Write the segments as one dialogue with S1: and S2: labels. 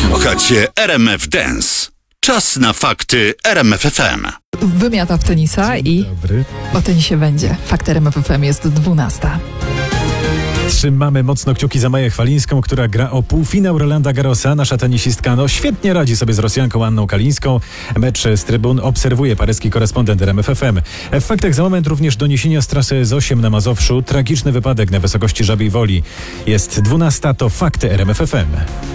S1: Słuchacie RMF Dance. Czas na fakty RMF FM.
S2: Wymiata w tenisa i
S3: Dobry.
S2: o tenisie będzie. Fakt RMF FM jest 12.
S3: Trzymamy mocno kciuki za Maję Chwalińską, która gra o półfinał Rolanda Garrosa. Nasza tenisistka świetnie radzi sobie z Rosjanką Anną Kalińską. Mecz z trybun obserwuje paryski korespondent RMF FM. W faktach za moment również doniesienia z trasy S8 na Mazowszu. Tragiczny wypadek na wysokości Żabiej Woli. Jest 12, to fakty RMF FM.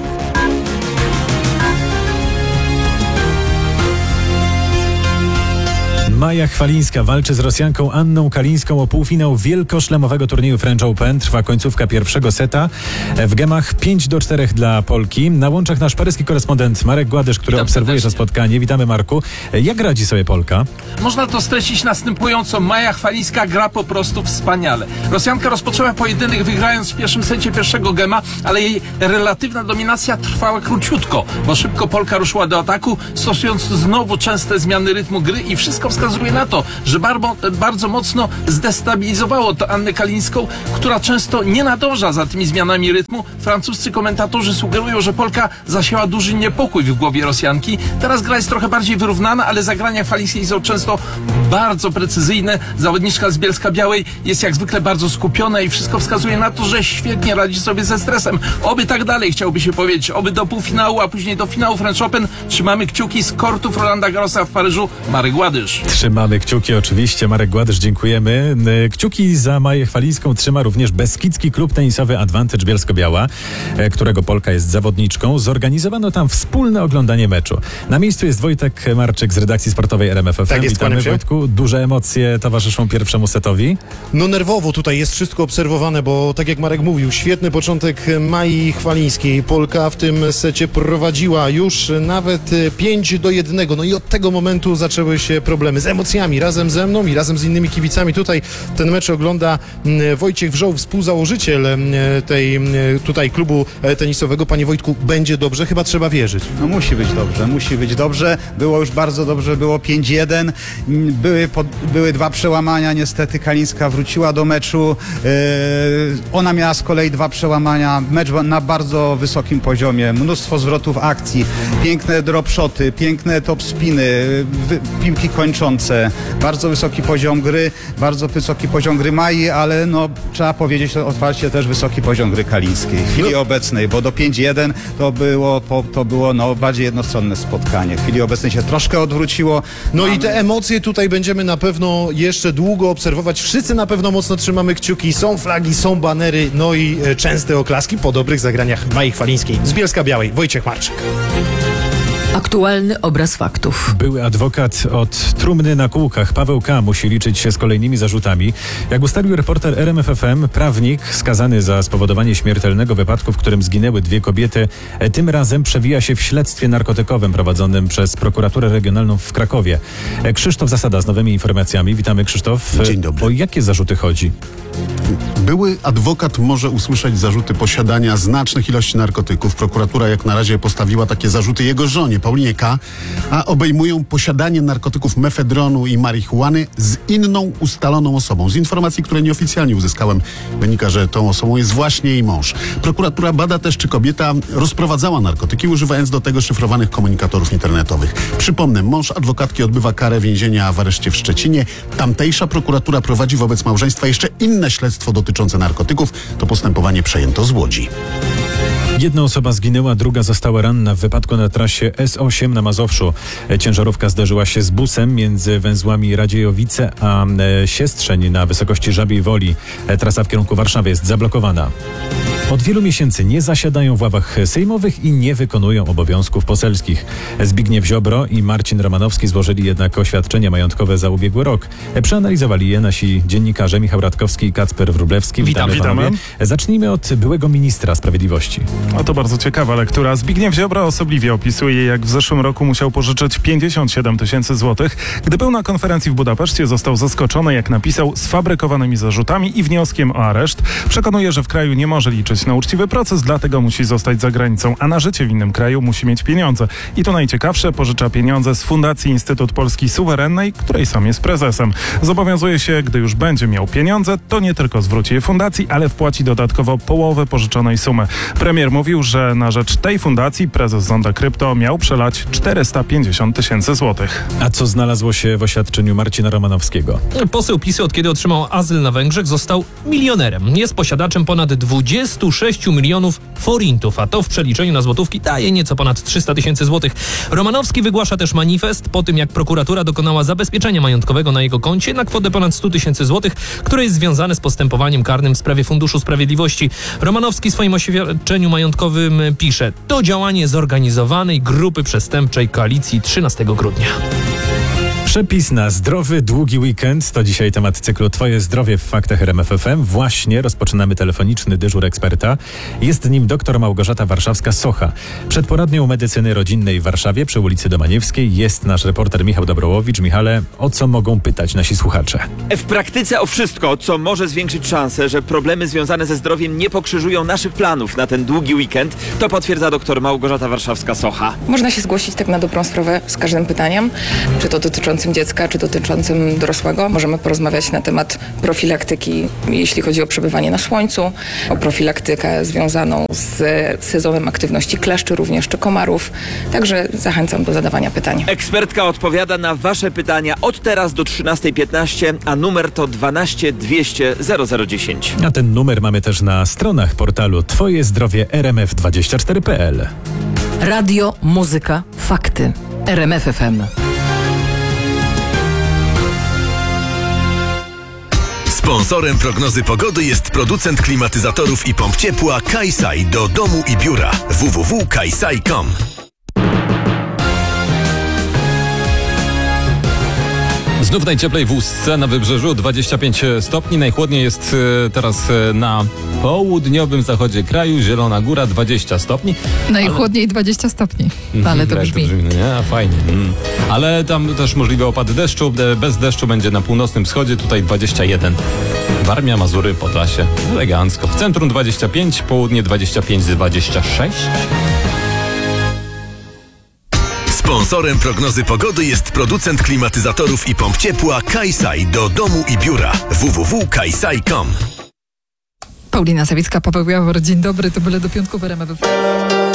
S3: Maja Chwalińska walczy z Rosjanką Anną Kalińską o półfinał wielkoszlemowego turnieju French Open. Trwa końcówka pierwszego seta. W gemach 5-4 dla Polki. Na łączach nasz paryski korespondent Marek Gładysz, który obserwuje to spotkanie. Witamy, Marku. Jak radzi sobie Polka?
S4: Można to streścić następująco. Maja Chwalińska gra po prostu wspaniale. Rosjanka rozpoczęła pojedynek wygrając w pierwszym secie pierwszego gema, ale jej relatywna dominacja trwała króciutko, bo szybko Polka ruszyła do ataku, stosując znowu częste zmiany rytmu gry i wszystko wskazuje na to, że bardzo mocno zdestabilizowało to Annę Kalińską, która często nie nadąża za tymi zmianami rytmu. Francuscy komentatorzy sugerują, że Polka zasiała duży niepokój w głowie Rosjanki. Teraz gra jest trochę bardziej wyrównana, ale zagrania Chwalińskiej są często bardzo precyzyjne. Zawodniczka z Bielska-Białej jest jak zwykle bardzo skupiona i wszystko wskazuje na to, że świetnie radzi sobie ze stresem. Oby tak dalej, chciałby się powiedzieć. Oby do półfinału, a później do finału French Open. Trzymamy kciuki z kortów Rolanda Garrosa w Paryżu. Marek Gładysz.
S3: Trzymamy kciuki oczywiście. Marek Gładysz, dziękujemy. Kciuki za Maję Chwalińską trzyma również Beskidzki Klub Tenisowy Advantage Bielsko-Biała, którego Polka jest zawodniczką. Zorganizowano tam wspólne oglądanie meczu. Na miejscu jest Wojtek Marczyk z redakcji sportowej RMF FM.
S5: Tak jest,
S3: witamy, Wojtku. Duże emocje towarzyszą pierwszemu setowi.
S5: No nerwowo tutaj jest wszystko obserwowane, bo tak jak Marek mówił, świetny początek Mai Chwalińskiej. Polka w tym secie prowadziła już nawet 5-1. No i od tego momentu zaczęły się problemy z emocjami. Razem ze mną i razem z innymi kibicami tutaj ten mecz ogląda Wojciech Wrzoł, współzałożyciel tutaj klubu tenisowego. Panie Wojtku, będzie dobrze? Chyba trzeba wierzyć.
S6: No musi być dobrze. Było już bardzo dobrze, było 5-1. Były dwa przełamania, niestety Kalińska wróciła do meczu. Ona miała z kolei dwa przełamania. Mecz na bardzo wysokim poziomie. Mnóstwo zwrotów akcji, piękne drop shoty, piękne top spiny, piłki kończące. Bardzo wysoki poziom gry Mai, ale trzeba powiedzieć otwarcie też wysoki poziom gry Kalińskiej w chwili obecnej, bo do 5-1 to było bardziej jednostronne spotkanie. W chwili obecnej się troszkę odwróciło.
S5: I te emocje tutaj będziemy na pewno jeszcze długo obserwować. Wszyscy na pewno mocno trzymamy kciuki. Są flagi, są banery, i częste oklaski po dobrych zagraniach Mai Chwalińskiej. Z Bielska-Białej, Wojciech Marczyk.
S7: Aktualny obraz faktów.
S3: Były adwokat od trumny na kółkach Paweł K. musi liczyć się z kolejnymi zarzutami. Jak ustalił reporter RMF FM, prawnik skazany za spowodowanie śmiertelnego wypadku, w którym zginęły dwie kobiety, tym razem przewija się w śledztwie narkotykowym prowadzonym przez prokuraturę regionalną w Krakowie. Krzysztof Zasada z nowymi informacjami. Witamy, Krzysztof.
S8: Dzień dobry.
S3: O jakie zarzuty chodzi?
S8: Były adwokat może usłyszeć zarzuty posiadania znacznych ilości narkotyków. Prokuratura jak na razie postawiła takie zarzuty jego żonie, Paulinie K., a obejmują posiadanie narkotyków mefedronu i marihuany z inną ustaloną osobą. Z informacji, które nieoficjalnie uzyskałem, wynika, że tą osobą jest właśnie jej mąż. Prokuratura bada też, czy kobieta rozprowadzała narkotyki, używając do tego szyfrowanych komunikatorów internetowych. Przypomnę, mąż adwokatki odbywa karę więzienia w areszcie w Szczecinie. Tamtejsza prokuratura prowadzi wobec małżeństwa jeszcze inne śledztwo dotyczące narkotyków. To postępowanie przejęto z Łodzi.
S3: Jedna osoba zginęła, druga została ranna w wypadku na trasie S8 na Mazowszu. Ciężarówka zderzyła się z busem między węzłami Radziejowice a Siestrzeń na wysokości Żabiej Woli. Trasa w kierunku Warszawy jest zablokowana. Od wielu miesięcy nie zasiadają w ławach sejmowych i nie wykonują obowiązków poselskich. Zbigniew Ziobro i Marcin Romanowski złożyli jednak oświadczenia majątkowe za ubiegły rok. Przeanalizowali je nasi dziennikarze Michał Radkowski i Kacper Wróblewski.
S9: Witamy.
S3: Zacznijmy od byłego ministra sprawiedliwości.
S9: To bardzo ciekawa lektura. Zbigniew Ziobro osobliwie opisuje, jak w zeszłym roku musiał pożyczyć 57 000 złotych. Gdy był na konferencji w Budapeszcie, został zaskoczony, jak napisał, sfabrykowanymi zarzutami i wnioskiem o areszt. Przekonuje, że w kraju nie może liczyć na uczciwy proces, dlatego musi zostać za granicą, a na życie w innym kraju musi mieć pieniądze. I to najciekawsze, pożycza pieniądze z Fundacji Instytut Polski Suwerennej, której sam jest prezesem. Zobowiązuje się, gdy już będzie miał pieniądze, to nie tylko zwróci je fundacji, ale wpłaci dodatkowo połowę pożyczonej sumy. Premier mówi, mówił, że na rzecz tej fundacji prezes Zonda Krypto miał przelać 450 tysięcy złotych.
S3: A co znalazło się w oświadczeniu Marcina Romanowskiego?
S7: Poseł PiS-u, od kiedy otrzymał azyl na Węgrzech, został milionerem. Jest posiadaczem ponad 26 milionów forintów, a to w przeliczeniu na złotówki daje nieco ponad 300 tysięcy złotych. Romanowski wygłasza też manifest po tym, jak prokuratura dokonała zabezpieczenia majątkowego na jego koncie na kwotę ponad 100 tysięcy złotych, które jest związane z postępowaniem karnym w sprawie Funduszu Sprawiedliwości. Romanowski w swoim oświadczeniu majątkowym pisze: to działanie zorganizowanej grupy przestępczej koalicji 13 grudnia.
S3: Przepis na zdrowy, długi weekend to dzisiaj temat cyklu Twoje zdrowie w faktach RMF FM. Właśnie rozpoczynamy telefoniczny dyżur eksperta. Jest nim dr Małgorzata Warszawska-Socha. Przed poradnią medycyny rodzinnej w Warszawie przy ulicy Domaniewskiej jest nasz reporter Michał Dobrołowicz. Michale, o co mogą pytać nasi słuchacze?
S10: W praktyce o wszystko, co może zwiększyć szansę, że problemy związane ze zdrowiem nie pokrzyżują naszych planów na ten długi weekend, to potwierdza dr Małgorzata Warszawska-Socha.
S11: Można się zgłosić tak na dobrą sprawę z każdym pytaniem, czy to dotyczącym dziecka, czy dotyczącym dorosłego. Możemy porozmawiać na temat profilaktyki, jeśli chodzi o przebywanie na słońcu, o profilaktykę związaną z sezonem aktywności kleszczy, również czy komarów. Także zachęcam do zadawania pytań.
S10: Ekspertka odpowiada na wasze pytania od teraz do 13:15, a numer to 12 200 0010.
S3: A ten numer mamy też na stronach portalu twojezdrowie rmf24.pl.
S12: Radio, muzyka, fakty. RMF FM.
S13: Sponsorem prognozy pogody jest producent klimatyzatorów i pomp ciepła Kaisai do domu i biura www.kaisai.com.
S14: Znów najcieplej w Ustce na wybrzeżu, 25 stopni. Najchłodniej jest teraz na południowym zachodzie kraju. Zielona Góra, 20 stopni.
S2: Najchłodniej 20 stopni. Ale to brzmi.
S14: Nie? A fajnie. Ale tam też możliwe opady deszczu. Bez deszczu będzie na północnym wschodzie, tutaj 21. Warmia, Mazury, Podlasie. Elegancko. W centrum 25, południe 25-26.
S13: Sponsorem prognozy pogody jest producent klimatyzatorów i pomp ciepła Kaisai do domu i biura www.kaisai.com.
S2: Paulina Sawicka, Paweł Jawor, dzień dobry, to byle do piątku w RMF FM.